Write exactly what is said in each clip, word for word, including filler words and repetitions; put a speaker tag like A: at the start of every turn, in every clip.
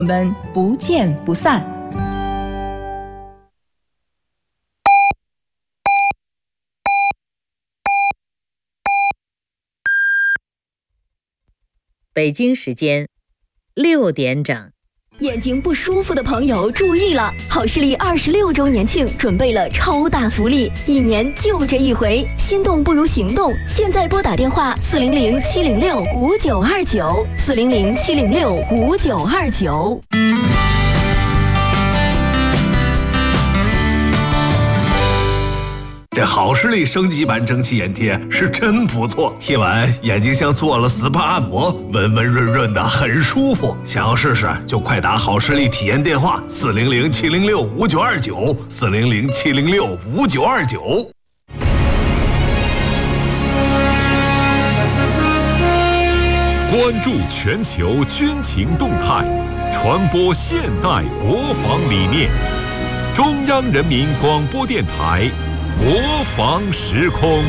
A: 我们不见不散。
B: 北京时间六点整。
C: 眼睛不舒服的朋友注意了，好视力二十六周年庆准备了超大福利，一年就这一回，心动不如行动。现在拨打电话四零零七零六五九二九，四零零七零六五九二九。
D: 这好视力升级版蒸汽眼贴是真不错，贴完眼睛像做了 S P A 按摩，温温润润的，很舒服。想要试试就快打好视力体验电话四零零七零六五九二九，四零零七零六五九二九。
E: 关注全球军情动态，传播现代国防理念。中央人民广播电台国防时空。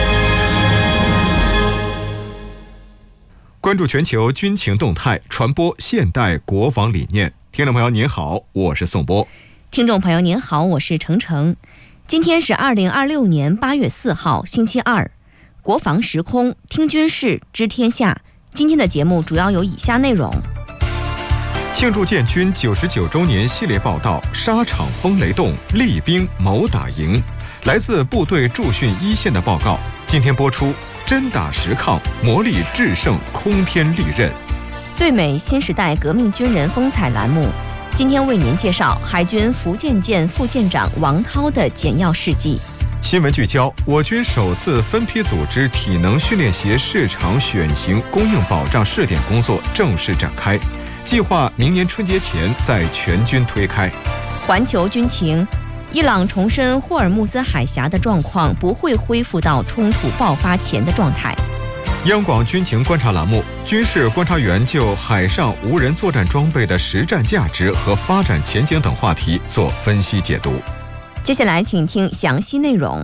F: 关注全球军情动态，传播现代国防理念。听众朋友您好，我是宋波。
G: 听众朋友您好，我是程程。今天是二零二六年八月四号，星期二。国防时空，听军事，知天下。今天的节目主要有以下内容：
F: 庆祝建军九十九周年系列报道，沙场风雷动，厉兵谋打赢。来自部队驻训一线的报告，今天播出。真打实抗，磨砺制胜空天利刃。
G: 最美新时代革命军人风采栏目，今天为您介绍海军福建舰副舰长王涛的简要事迹。
F: 新闻聚焦：我军首次分批组织体能训练鞋市场选型供应保障试点工作正式展开，计划明年春节前在全军推开。
G: 环球军情，伊朗重申霍尔木兹海峡的状况不会恢复到冲突爆发前的状态。
F: 央广军情观察栏目，军事观察员就海上无人作战装备的实战价值和发展前景等话题做分析解读。
G: 接下来请听详细内容。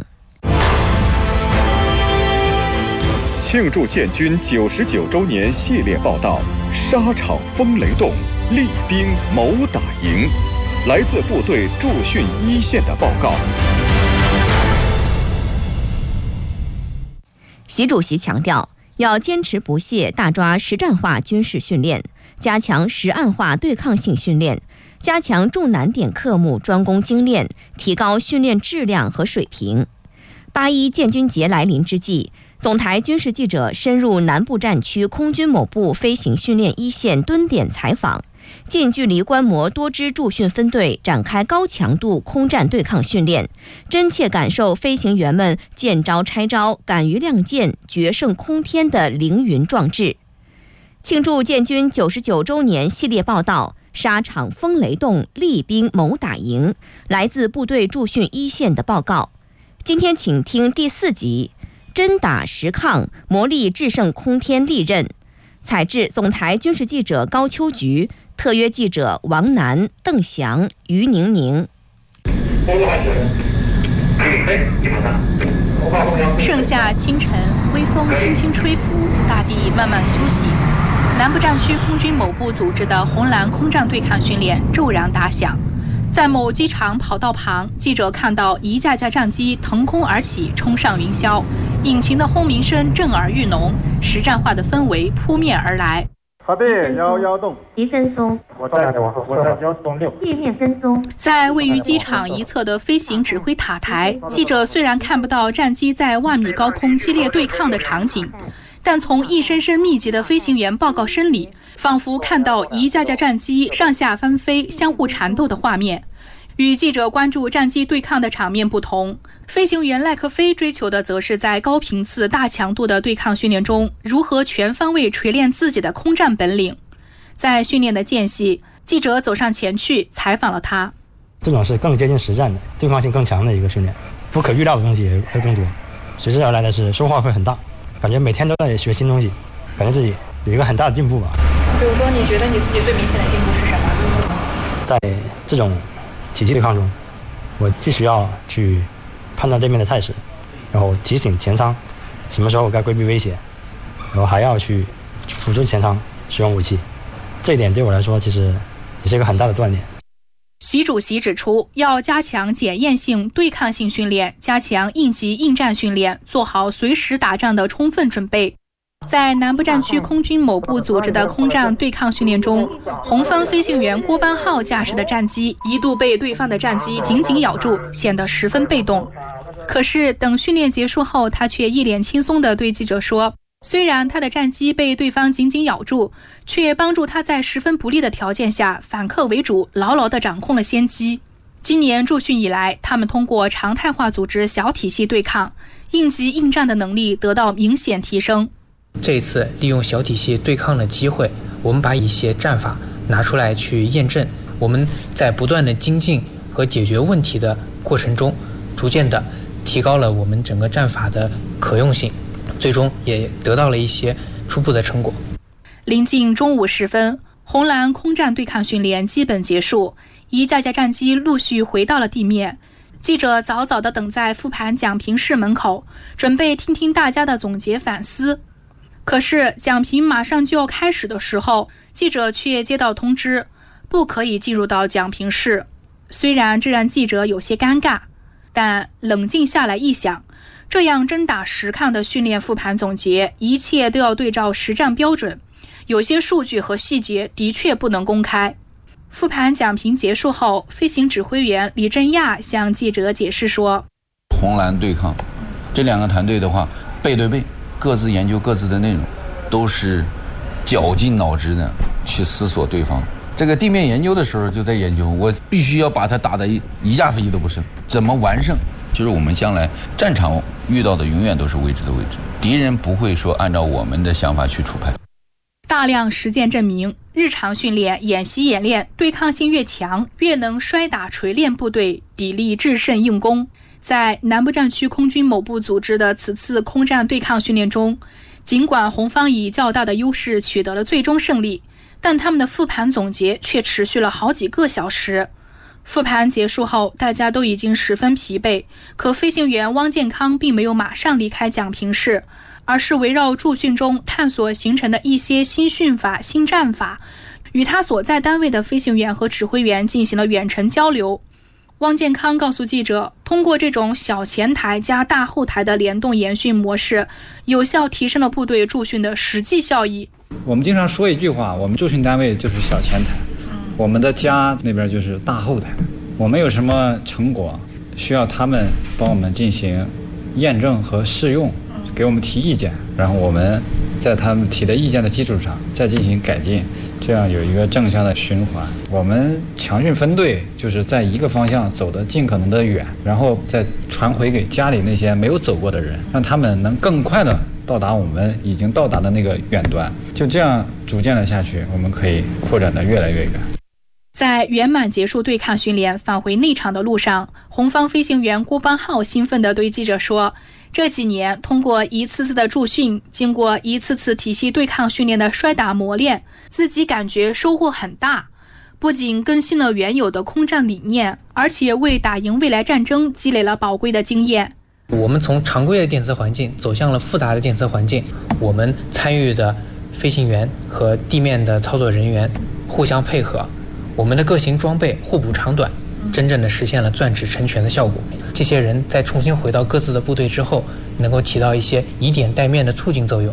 F: 庆祝建军九十九周年系列报道，沙场风雷动，厉兵谋打赢。来自部队驻训一线的报告。
G: 习主席强调，要坚持不懈大抓实战化军事训练，加强实案化对抗性训练，加强重难点科目专攻精练，提高训练质量和水平。八一建军节来临之际，总台军事记者深入南部战区空军某部飞行训练一线蹲点采访，近距离观摩多支驻训分队展开高强度空战对抗训练，真切感受飞行员们见招拆招、敢于亮剑、决胜空天的凌云壮志。庆祝建军九十九周年系列报道，沙场风雷动，厉兵谋打赢。来自部队驻训一线的报告。今天请听第四集，真打实抗，磨砺制胜空天利刃。采制总台军事记者高秋菊，特约记者王楠、邓翔、于宁宁。
H: 盛夏清晨，微风轻轻吹拂，大地慢慢苏醒。南部战区空军某部组织的红蓝空战对抗训练骤然打响。在某机场跑道旁，记者看到一架架战机腾空而起，冲上云霄，引擎的轰鸣声震耳欲聋，实战化的氛围扑面而来。
I: 好的，幺幺洞，
J: 一分钟，
I: 我在我我在幺洞六，
J: 地面分钟。
H: 在位于机场一侧的飞行指挥塔台，记者虽然看不到战机在万米高空激烈对抗的场景，但从一声声密集的飞行员报告声里，仿佛看到一架架战机上下翻飞、相互缠斗的画面。与记者关注战机对抗的场面不同，飞行员赖克飞追求的则是在高频次、大强度的对抗训练中，如何全方位锤炼自己的空战本领。在训练的间隙，记者走上前去采访了他。
K: 这种是更接近实战的，对抗性更强的一个训练，不可预料的东西也会更多，随之而来的是收获会很大，感觉每天都在学新东西，感觉自己有一个很大的进步吧。
H: 比如说，你觉得你自己最明显的进步是什么？
K: 在这种体系对抗中，我既需要去判断对面的态势，然后提醒前舱什么时候该规避威胁，然后还要去辅助前舱使用武器。这一点对我来说其实也是一个很大的锻炼。
H: 习主席指出，要加强检验性、对抗性训练，加强应急应战训练，做好随时打仗的充分准备。在南部战区空军某部组织的空战对抗训练中，红方飞行员郭班浩驾驶的战机一度被对方的战机紧紧咬住，显得十分被动。可是等训练结束后，他却一脸轻松地对记者说，虽然他的战机被对方紧紧咬住，却帮助他在十分不利的条件下反客为主，牢牢地掌控了先机。今年驻训以来，他们通过常态化组织小体系对抗，应急应战的能力得到明显提升。
J: 这一次利用小体系对抗的机会，我们把一些战法拿出来去验证。我们在不断的精进和解决问题的过程中，逐渐的提高了我们整个战法的可用性，最终也得到了一些初步的成果。
H: 临近中午时分，红蓝空战对抗训练基本结束，一架架战机陆续回到了地面。记者早早地等在复盘讲评室门口，准备听听大家的总结反思。可是讲评马上就要开始的时候，记者却接到通知，不可以进入到讲评室。虽然这让记者有些尴尬，但冷静下来一想，这样真打实抗的训练复盘总结，一切都要对照实战标准，有些数据和细节的确不能公开。复盘讲评结束后，飞行指挥员李振亚向记者解释说，
L: 红蓝对抗这两个团队的话，背对背各自研究各自的内容，都是绞尽脑汁的去思索对方。这个地面研究的时候就在研究，我必须要把它打得一架飞机都不剩，怎么完胜？就是我们将来战场遇到的永远都是未知的未知，敌人不会说按照我们的想法去处判。
H: 大量实践证明，日常训练、演习演练，对抗性越强，越能摔打锤炼部队，砥砺制胜硬攻。在南部战区空军某部组织的此次空战对抗训练中，尽管红方以较大的优势取得了最终胜利，但他们的复盘总结却持续了好几个小时。复盘结束后，大家都已经十分疲惫，可飞行员汪建康并没有马上离开讲评室，而是围绕驻训中探索形成的一些新训法、新战法，与他所在单位的飞行员和指挥员进行了远程交流。汪建康告诉记者，通过这种小前台加大后台的联动研训模式，有效提升了部队驻训的实际效益。
M: 我们经常说一句话，我们驻训单位就是小前台，我们的家那边就是大后台。我们有什么成果需要他们帮我们进行验证和试用，给我们提意见，然后我们在他们提的意见的基础上再进行改进，这样有一个正向的循环。我们强训分队就是在一个方向走得尽可能的远，然后再传回给家里那些没有走过的人，让他们能更快的到达我们已经到达的那个远端。就这样逐渐的下去，我们可以扩展得越来越远。
H: 在圆满结束对抗训练返回内场的路上，红方飞行员郭邦浩兴奋地对记者说，这几年通过一次次的驻训，经过一次次体系对抗训练的摔打磨练，自己感觉收获很大，不仅更新了原有的空战理念，而且为打赢未来战争积累了宝贵的经验。
J: 我们从常规的电磁环境走向了复杂的电磁环境，我们参与的飞行员和地面的操作人员互相配合，我们的各型装备互补长短，真正的实现了钻指成拳的效果。这些人在重新回到各自的部队之后，能够起到一些以点带面的促进作用。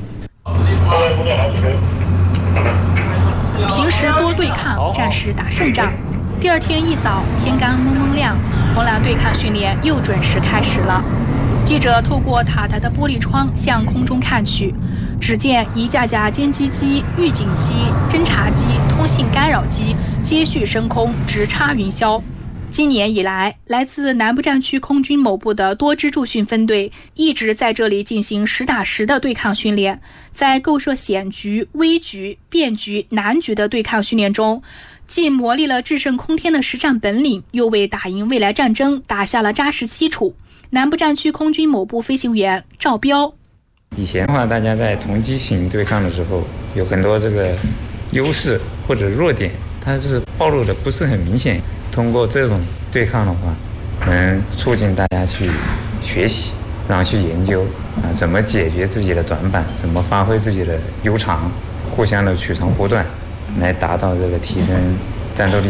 H: 平时多对抗，战时打胜仗。第二天一早，天刚蒙蒙亮，红蓝对抗训练又准时开始了。记者透过塔台的玻璃窗向空中看去，只见一架架歼击机、预警机、侦察机、通信干扰机接续升空，直插云霄。今年以来，来自南部战区空军某部的多支驻训分队一直在这里进行实打实的对抗训练，在构设险局、危局、变局、难局的对抗训练中，既磨砺了制胜空天的实战本领，又为打赢未来战争打下了扎实基础。南部战区空军某部飞行员赵彪，
N: 以前的话，大家在同机型对抗的时候，有很多这个优势或者弱点，它是暴露的不是很明显。通过这种对抗的话，能促进大家去学习，然后去研究啊，怎么解决自己的短板，怎么发挥自己的优长，互相的取长补短，来达到这个提升战斗力